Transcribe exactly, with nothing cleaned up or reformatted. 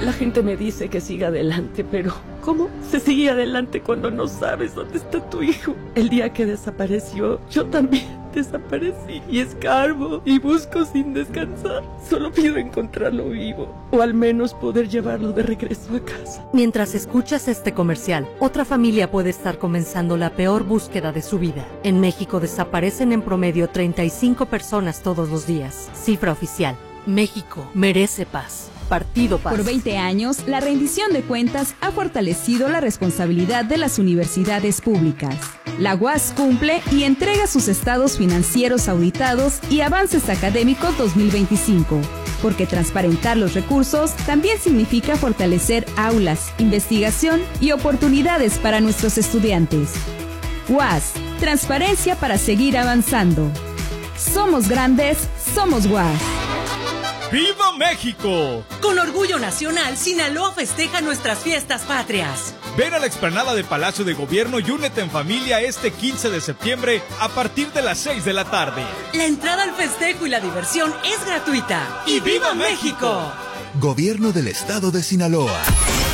La gente me dice que siga adelante, pero ¿cómo se sigue adelante cuando no sabes dónde está tu hijo? El día que desapareció, yo también desaparecí y escarbo y busco sin descansar. Solo pido encontrarlo vivo, o al menos poder llevarlo de regreso a casa. Mientras escuchas este comercial, otra familia puede estar comenzando la peor búsqueda de su vida. En México desaparecen en promedio treinta y cinco personas todos los días. Cifra oficial. México merece paz. Partido Paz. Por veinte años, la rendición de cuentas ha fortalecido la responsabilidad de las universidades públicas. La U A S cumple y entrega sus estados financieros auditados y avances académicos dos mil veinticinco, porque transparentar los recursos también significa fortalecer aulas, investigación y oportunidades para nuestros estudiantes. U A S, transparencia para seguir avanzando. Somos grandes, somos U A S. ¡Viva México! Con orgullo nacional, Sinaloa festeja nuestras fiestas patrias. Ven a la explanada de Palacio de Gobierno y únete en familia este quince de septiembre a partir de las seis de la tarde. La entrada al festejo y la diversión es gratuita. ¡Y viva México! Gobierno del Estado de Sinaloa.